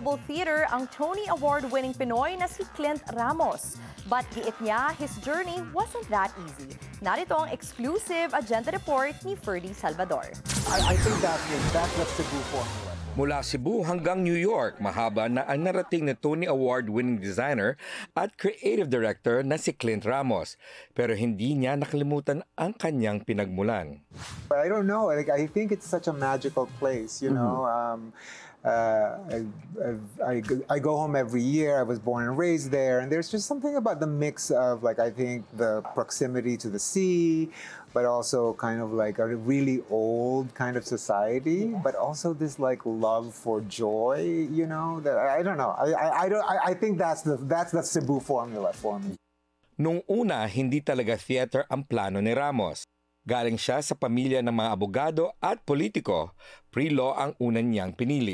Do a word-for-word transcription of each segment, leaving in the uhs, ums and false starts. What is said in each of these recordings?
Global Theater ang Tony Award-winning Pinoy na si Clint Ramos. But giit niya, his journey wasn't that easy. Narito ang exclusive agenda report ni Ferdy Salvador. I, I think that, that's the Cebu formula. Mula Cebu hanggang New York, mahaba na ang narating ni Tony Award-winning designer at creative director na si Clint Ramos. Pero hindi niya nakalimutan ang kanyang pinagmulan. I don't know. Like, I think it's such a magical place, you know. Um, uh, I, I, I go home every year. I was born and raised there. And there's just something about the mix of, like, I think the proximity to the sea, but also kind of like a really old kind of society, but also this like love for joy, you know, that I, I don't know. I, I, I don't I, I think that's the that's the Cebu formula for me. Nung una, hindi talaga theater ang plano ni Ramos. Galing siya sa pamilya ng mga abogado at politiko. Pre-law ang unan niyang pinili.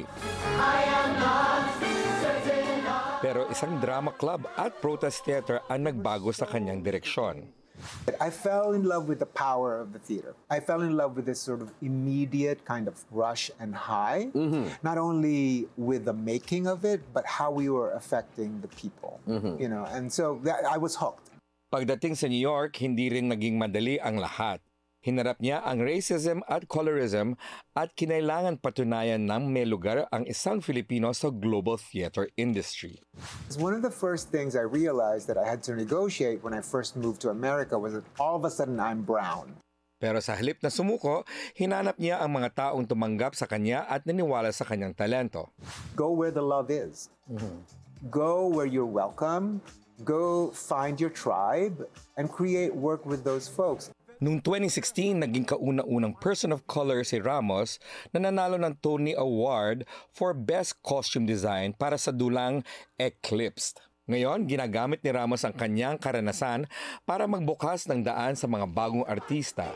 Pero isang drama club at protest theater ang nagbago sa kanyang direksyon. I fell in love with the power of the theater. I fell in love with this sort of immediate kind of rush and high, mm-hmm. not only with the making of it, but how we were affecting the people. Mm-hmm. You know, and so that, I was hooked. Pagdating sa New York, hindi rin naging madali ang lahat. Hinarap niya ang racism at colorism at kinailangan patunayan ng may lugar ang isang Filipino sa global theater industry. One of the first things I realized that I had to negotiate when I first moved to America was that all of a sudden I'm brown. Pero sa halip na sumuko, hinanap niya ang mga taong tumanggap sa kanya at naniwala sa kanyang talento. Go where the love is. Mm-hmm. Go where you're welcome. Go find your tribe and create work with those folks. Noong twenty sixteen, naging kauna-unang person of color si Ramos na nanalo ng Tony Award for Best Costume Design para sa dulang Eclipsed. Ngayon, ginagamit ni Ramos ang kanyang karanasan para magbukas ng daan sa mga bagong artista.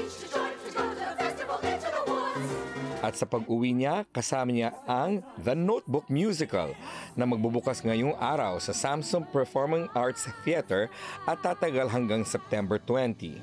At sa pag-uwi niya, kasama niya ang The Notebook Musical na magbubukas ngayong araw sa Samsung Performing Arts Theater at tatagal hanggang September twentieth.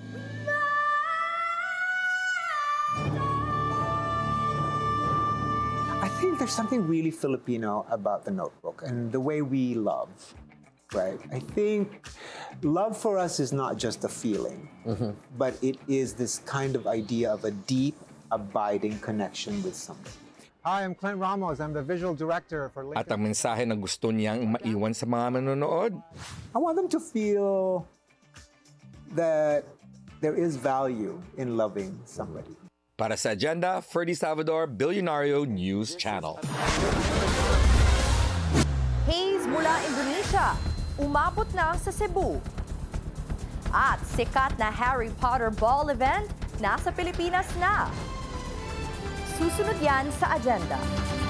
I think there's something really Filipino about The Notebook and the way we love, right? I think love for us is not just a feeling, mm-hmm. but it is this kind of idea of a deep, abiding connection with somebody. Hi, I'm Clint Ramos. I'm the visual director for Lincoln. At ang mensahe na gusto niyang maiwan sa mga manonood, I want them to feel that there is value in loving somebody. Para sa Agenda, Ferdy Salvador, Billionario News Channel. Haze mula Indonesia, umabot na sa Cebu. At sikat na Harry Potter Ball event, nasa Pilipinas na. Susunod yan sa Agenda.